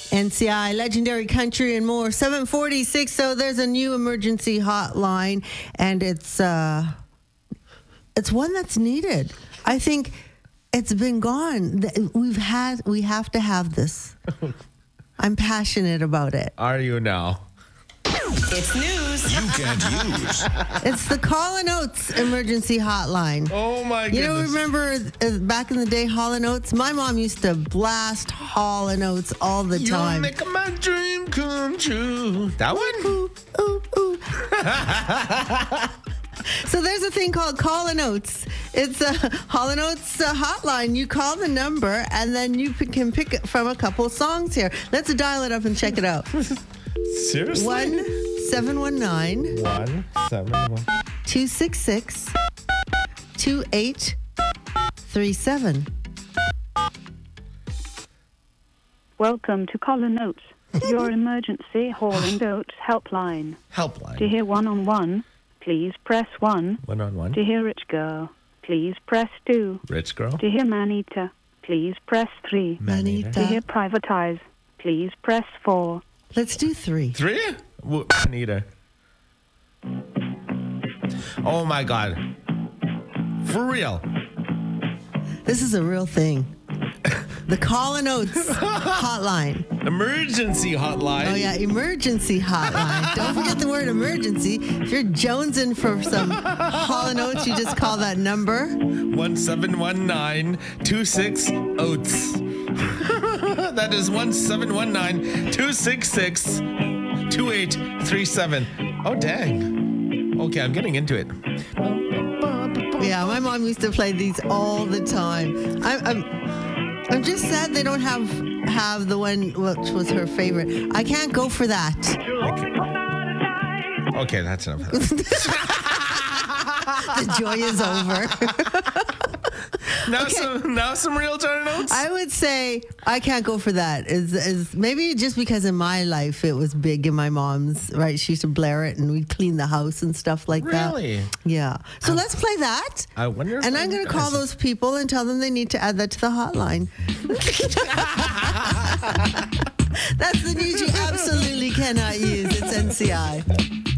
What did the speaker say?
NCI, Legendary Country, and more. 746. So there's a new emergency hotline, and it's one that's needed. I think it's been gone. We have to have this. I'm passionate about it. Are you now? It's news You can't use. It's the Call & Oates emergency hotline. Oh my You know, goodness. remember back in the day, Hall & Oates? My mom used to blast Hall & Oates all the You time. make my dream come true. That one? Ooh, ooh, ooh. So there's a thing called Call & Oates. It's a Hall & Oates hotline. You call the number, and then you can pick from a couple songs here. Let's dial it up and check it out. Seriously? 1719 171. 266 2837. Welcome to Colin Oates, your emergency Hall and Oates helpline. Helpline. To hear one-on-one, please press 1. One-on-one. To hear Rich Girl, please press 2. Rich girl. To hear Man-Eater, please press 3. Manita. To hear Privatize, please press 4. Let's do 3. 3? Anita. Oh my God. For real. This is a real thing. The Call & Oates hotline. Emergency hotline. Oh, yeah, emergency hotline. Don't forget the word emergency. If you're jonesing for some Hall & Oates, you just call that number. 1719-26 Oates. That is 1719-266-2837. Oh, dang. Okay, I'm getting into it. Yeah, my mom used to play these all the time. I'm just sad they don't have the one which was her favorite. I can't go for that. Okay, that's enough. The joy is over. Now some real turn notes. I would say I can't go for that. Is maybe just because in my life it was big in my mom's, right? She used to blare it and we'd clean the house and stuff like that. Really? Yeah. So let's play that. I wonder if And I'm going to call those people and tell them they need to add that to the hotline. That's the news you absolutely cannot use. It's NCI.